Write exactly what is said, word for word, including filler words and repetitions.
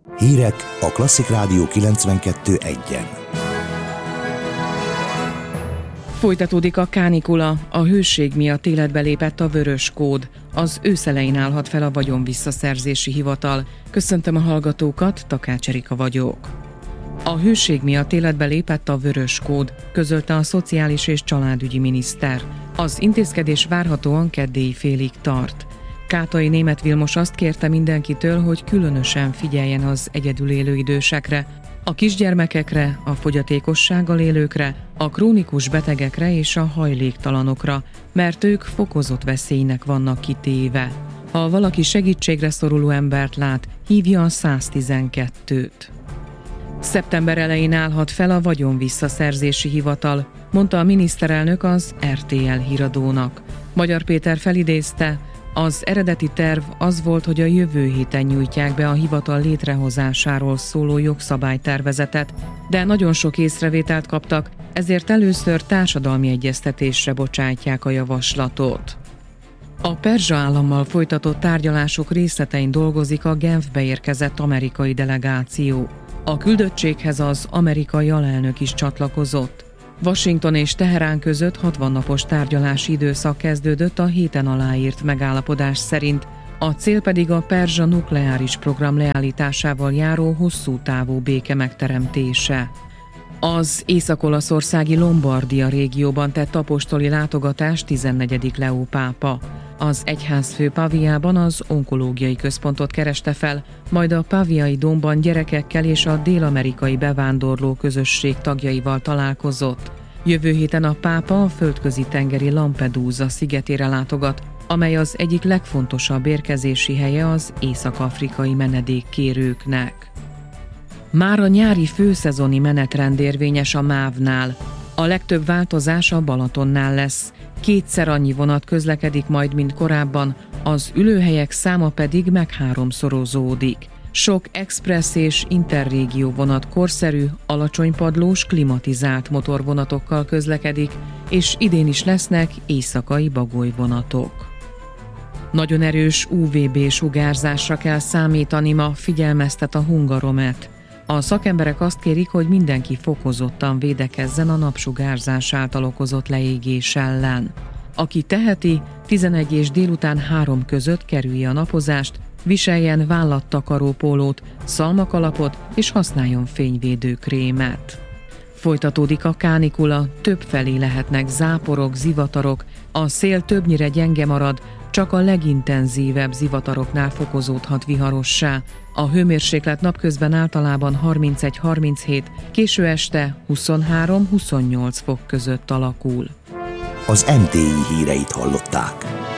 Hírek a Klasszik Rádió kilencvenkettő egyen. Folytatódik a kánikula, a hőség miatt életbe lépett a vörös kód. Az ősz elején állhat fel a vagyonvisszaszerzési hivatal. Köszöntöm a hallgatókat, Takács Erika vagyok. A hőség miatt életbe lépett a vörös kód, közölte a Szociális és Családügyi miniszter. Az intézkedés várhatóan keddéi félig tart. Kátai Németh Vilmos azt kérte mindenkitől, hogy különösen figyeljen az egyedül élő idősekre, a kisgyermekekre, a fogyatékossággal élőkre, a krónikus betegekre és a hajléktalanokra, mert ők fokozott veszélynek vannak kitéve. Ha valaki segítségre szoruló embert lát, hívja a száztizenkettőt. Szeptember elején állhat fel a vagyonvisszaszerzési hivatal, mondta a miniszterelnök az er té el híradónak. Magyar Péter felidézte, az eredeti terv az volt, hogy a jövő héten nyújtják be a hivatal létrehozásáról szóló jogszabálytervezetet, de nagyon sok észrevételt kaptak, ezért először társadalmi egyeztetésre bocsátják a javaslatot. A perzsa állammal folytatott tárgyalások részletein dolgozik a Genfbe érkezett amerikai delegáció. A küldöttséghez az amerikai alelnök is csatlakozott. Washington és Teherán között hatvan napos tárgyalási időszak kezdődött a héten aláírt megállapodás szerint, a cél pedig a perzsa nukleáris program leállításával járó hosszú távú béke megteremtése. Az észak-olaszországi Lombardia régióban tett apostoli látogatást tizennegyedik Leó pápa. Az egyházfő Paviában az onkológiai központot kereste fel, majd a paviai dómban gyerekekkel és a dél-amerikai bevándorló közösség tagjaival találkozott. Jövő héten a pápa a földközi tengeri Lampedusa szigetére látogat, amely az egyik legfontosabb érkezési helye az észak-afrikai menedékkérőknek. Már a nyári főszezoni menetrend érvényes a mávnál. A legtöbb változás a Balatonnál lesz. Kétszer annyi vonat közlekedik majd, mint korábban, az ülőhelyek száma pedig megháromszorozódik. Sok express és interrégió vonat korszerű, alacsonypadlós, klimatizált motorvonatokkal közlekedik, és idén is lesznek éjszakai bagolyvonatok. Nagyon erős ú vé bé sugárzásra kell számítani ma, figyelmeztet a Hungaromet. A szakemberek azt kérik, hogy mindenki fokozottan védekezzen a napsugárzás által okozott leégés ellen. Aki teheti, tizenegy és délután három között kerülje a napozást, viseljen vállattakaró pólót, szalmakalapot és használjon fényvédő krémet. Folytatódik a kánikula, többfelé lehetnek záporok, zivatarok, a szél többnyire gyenge marad, csak a legintenzívebb zivataroknál fokozódhat viharossá. A hőmérséklet napközben általában harmincegy-harminchét, késő este huszonhárom-huszonnyolc fok között alakul. Az em té i híreit hallották.